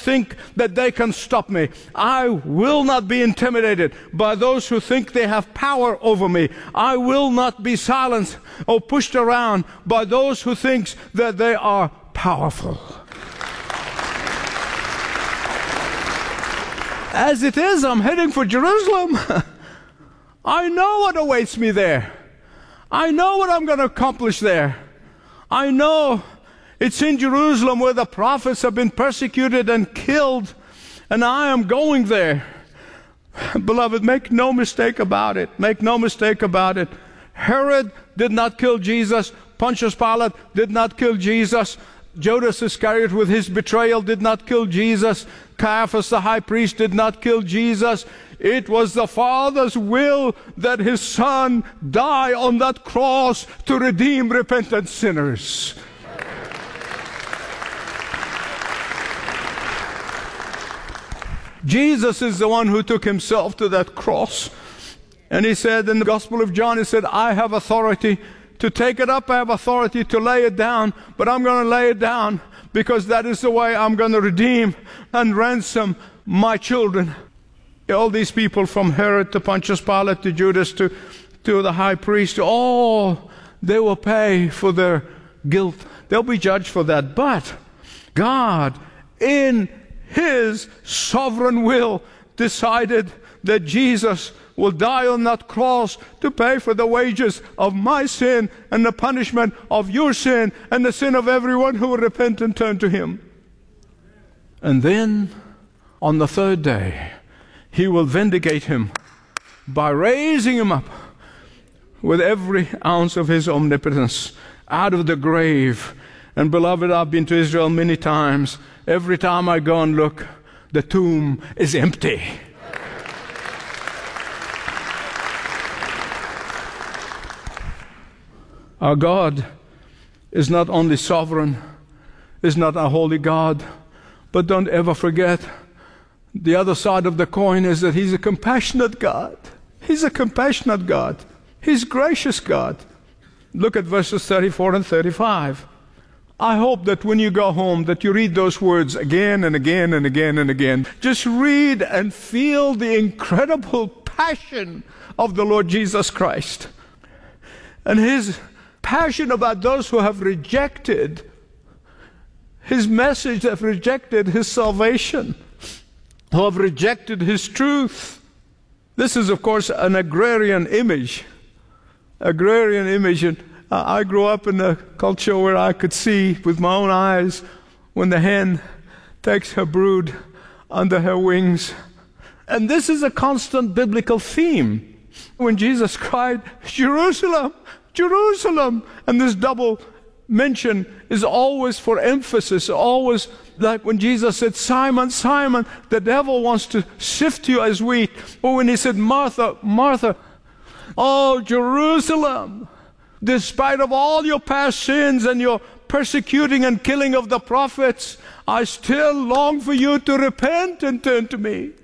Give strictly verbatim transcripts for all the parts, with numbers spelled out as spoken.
think that they can stop me. I will not be intimidated by those who think they have power over me. I will not be silenced or pushed around by those who think that they are powerful. As it is, I'm heading for Jerusalem. I know what awaits me there. I know what I'm going to accomplish there. I know it's in Jerusalem where the prophets have been persecuted and killed, and I am going there. Beloved, make no mistake about it. Make no mistake about it. Herod did not kill Jesus. Pontius Pilate did not kill Jesus. Judas Iscariot with his betrayal did not kill Jesus. Caiaphas the high priest did not kill Jesus. It was the Father's will that His Son die on that cross to redeem repentant sinners. Jesus is the one who took Himself to that cross. And He said in the Gospel of John, He said, I have authority to take it up, I have authority to lay it down, but I'm going to lay it down because that is the way I'm going to redeem and ransom my children. All these people from Herod to Pontius Pilate to Judas to, to the high priest, all they will pay for their guilt. They'll be judged for that. But God, in His sovereign will, decided that Jesus will die on that cross to pay for the wages of my sin and the punishment of your sin and the sin of everyone who will repent and turn to Him. And then on the third day, He will vindicate him by raising him up with every ounce of His omnipotence out of the grave. And beloved, I've been to Israel many times. Every time I go and look, the tomb is empty. Our God is not only sovereign, is not a holy God, but don't ever forget, the other side of the coin is that He's a compassionate God. He's a compassionate God. He's gracious God. Look at verses thirty-four and thirty-five. I hope that when you go home that you read those words again and again and again and again. Just read and feel the incredible passion of the Lord Jesus Christ. And His passion about those who have rejected His message, have rejected His salvation, who have rejected His truth. This is, of course, an agrarian image. Agrarian image. And I grew up in a culture where I could see with my own eyes when the hen takes her brood under her wings. And this is a constant biblical theme. When Jesus cried, Jerusalem, Jerusalem, and this double mention is always for emphasis, always like when Jesus said, Simon, Simon, the devil wants to sift you as wheat. Or when He said, Martha, Martha, oh, Jerusalem, despite of all your past sins and your persecuting and killing of the prophets, I still long for you to repent and turn to me.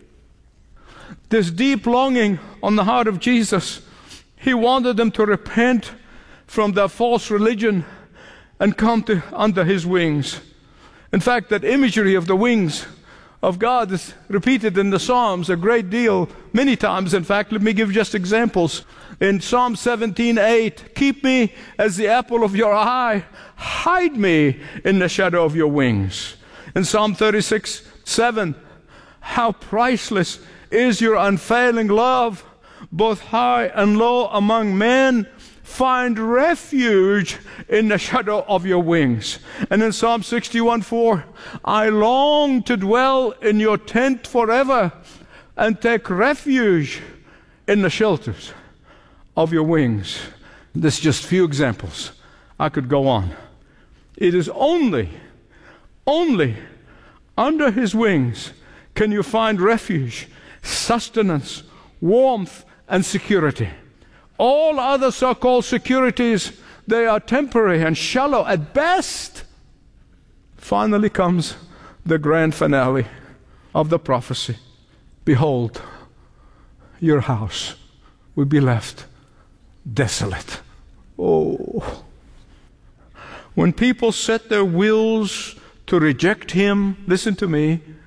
This deep longing on the heart of Jesus, He wanted them to repent from their false religion and come to under His wings. In fact, that imagery of the wings of God is repeated in the Psalms a great deal, many times. In fact, let me give just examples. In Psalm seventeen eight, keep me as the apple of your eye, hide me in the shadow of your wings. In Psalm thirty-six seven, how priceless is your unfailing love, both high and low among men, find refuge in the shadow of your wings. And in Psalm sixty-one four, I long to dwell in your tent forever and take refuge in the shelters of your wings. This is just few examples. I could go on. It is only, only under His wings can you find refuge, sustenance, warmth, and security. All other so-called securities, they are temporary and shallow at best. Finally comes the grand finale of the prophecy. Behold, your house will be left desolate. Oh. When people set their wills to reject Him, listen to me,